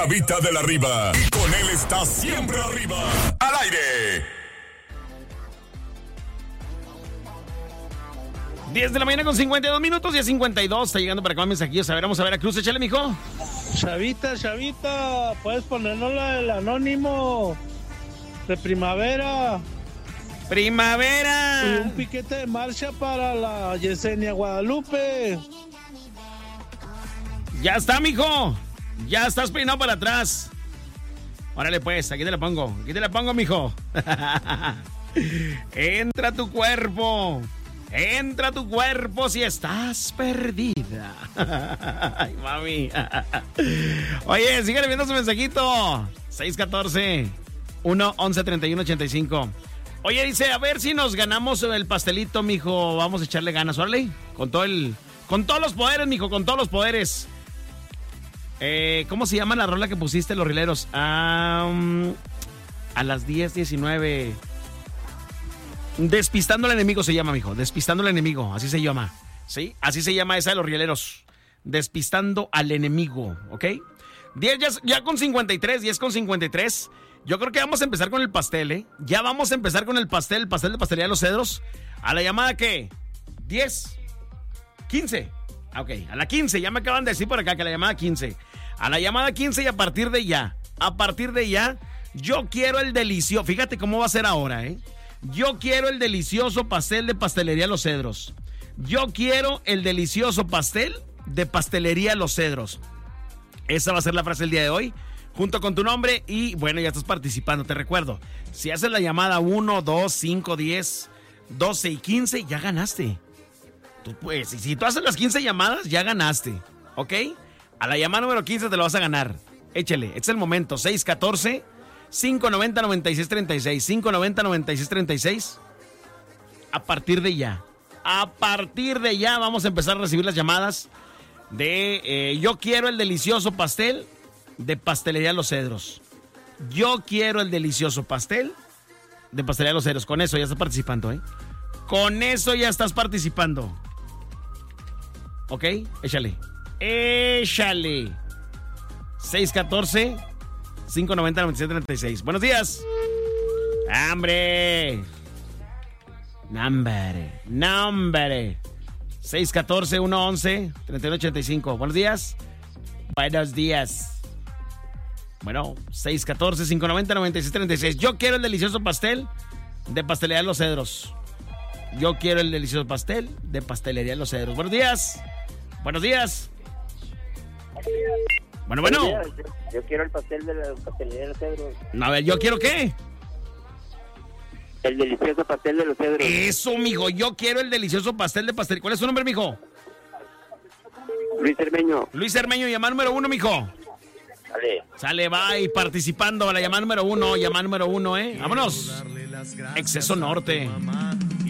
Chavita de la Riva. Y con él está siempre arriba. Al aire. 10 de la mañana con 52 minutos, 10:52. Está llegando para acá un mensajillo. A ver, vamos a Veracruz. Échale, mijo. Chavita, puedes ponernos la del anónimo de primavera. Primavera. Y un piquete de marcha para la Yesenia Guadalupe. Ya está, mijo. Ya estás peinado para atrás. Órale, pues, aquí te la pongo, mijo. Entra tu cuerpo si estás perdida. Ay, mami. Oye, síguele viendo su mensajito. 614-111-3185. Oye, dice, a ver si nos ganamos el pastelito, mijo. Vamos a echarle ganas, órale. Con todos los poderes, mijo, con todos los poderes. ¿Cómo se llama la rola que pusiste, los rileros? A las 10:19. Despistando al enemigo se llama, mijo. Despistando al enemigo, así se llama. ¿Sí? Así se llama esa de los rieleros. Despistando al enemigo, ¿ok? 10 ya con 53, 10:53. Yo creo que vamos a empezar con el pastel, ¿eh? Ya vamos a empezar con el pastel de Pastelería Los Cedros. ¿A la llamada qué? 10, 15. Ok, a la 15, ya me acaban de decir por acá que la llamada 15. A la llamada 15 y a partir de ya, yo quiero el delicioso. Fíjate cómo va a ser ahora, ¿eh? Yo quiero el delicioso pastel de Pastelería Los Cedros. Yo quiero el delicioso pastel de Pastelería Los Cedros. Esa va a ser la frase del día de hoy, junto con tu nombre y, bueno, ya estás participando. Te recuerdo, si haces la llamada 1, 2, 5, 10, 12 y 15, ya ganaste. Tú puedes, si tú haces las 15 llamadas, ya ganaste, ¿ok? A la llamada número 15 te lo vas a ganar. Échale, este es el momento. 614-590-9636. 590-9636. A partir de ya vamos a empezar a recibir las llamadas de yo quiero el delicioso pastel de Pastelería Los Cedros. Yo quiero el delicioso pastel de Pastelería Los Cedros. Con eso ya estás participando, ¿eh? Con eso ya estás participando. ¿Ok? Échale. 614-590-9736. Buenos días. ¡Hambre! ¡Nombre! 614-111-3185. Buenos días. Buenos días. Bueno, 614-590-9636. Yo quiero el delicioso pastel de Pastelería Los Cedros. Yo quiero el delicioso pastel de Pastelería Los Cedros. Buenos días. Buenos días. Bueno. Yo quiero el pastel de la Pastelería Los Cedros. A ver, ¿yo quiero qué? El delicioso pastel de Los Cedros. Eso, mijo. Yo quiero el delicioso pastel de Pastelería. ¿Cuál es su nombre, mijo? Luis Cermeño. Luis Cermeño, llamada número 1, mijo. Sale, va y participando a la llamada número 1, ¿eh? Vámonos. Exceso Norte.